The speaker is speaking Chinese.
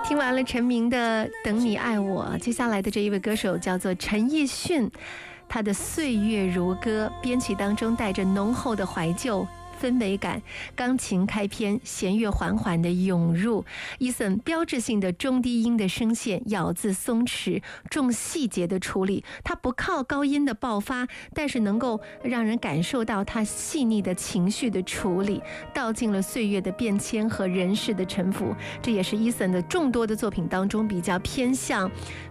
听完了陈明的《等你爱我》，接下来的这一位歌手叫做陈奕迅，他的《岁月如歌》编曲当中带着浓厚的怀旧氛围感，钢琴开篇，弦乐缓缓的涌入，Eason标志性的中低音的声线，咬字松弛，重细节的处理。他不靠高音的爆发，但是能够让人感受到他细腻的情绪的处理，道尽了岁月的变迁和人世的沉浮。这也是Eason的众多的作品当中比较偏向